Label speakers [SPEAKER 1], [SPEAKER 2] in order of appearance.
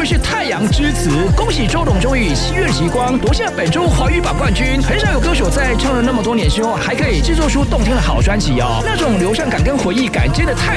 [SPEAKER 1] 会是太阳之子。恭喜周董终于以7月的极光夺下本周华语榜冠军。很少有歌手在唱了那么多年之后，还可以制作出动听的好专辑哦。那种流畅感跟回忆感真的太